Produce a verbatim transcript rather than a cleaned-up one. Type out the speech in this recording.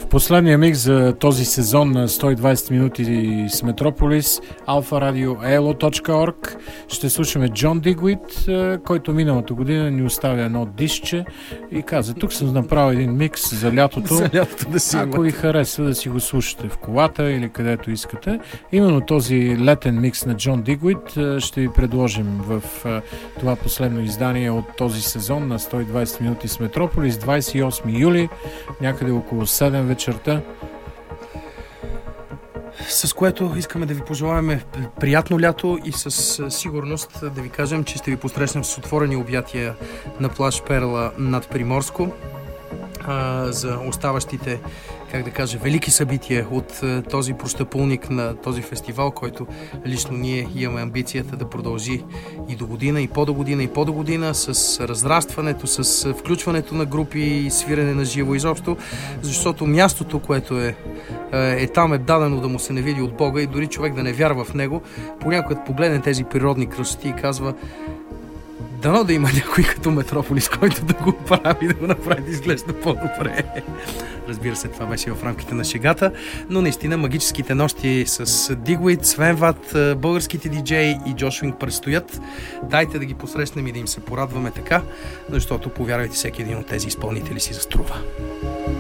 Последния микс за този сезон на сто и двайсет минути с Метрополис, Alpha Radio и ел о точка орг. Ще слушаме Джон Дигуит, който миналата година ни оставя едно дисче и каза: тук съм направил един микс за лятото. За лятото да си Ако ви харесва, да си го слушате в колата или където искате. Именно този летен микс на Джон Дигуит ще ви предложим в това последно издание от този сезон на сто и двайсет минути с Метрополис, двайсет и осми юли, някъде около седем вечерта. С което искаме да ви пожелаваме приятно лято и със сигурност да ви кажем, че ще ви посрещнем с отворени обятия на плаж Перла над Приморско а, за оставащите, как да кажа, велики събития от този прощапулник на този фестивал, който лично ние имаме амбицията да продължи и до година, и по-до година, и по-до година, с разрастването, с включването на групи и свирене на живо изобщо, защото мястото, което е, е там, е дадено да му се не види от Бога и дори човек да не вярва в него, понякога погледне тези природни красоти и казва: дано да има някой като Метрополис, който да го прави, да го направи да изглежда по-добре. Разбира се, това беше в рамките на шегата, но наистина магическите нощи с Дигуит, Свенват, българските диджеи и Джош Уинг предстоят. Дайте да ги посрещнем и да им се порадваме така, защото, повярвайте, всеки един от тези изпълнители си заструва.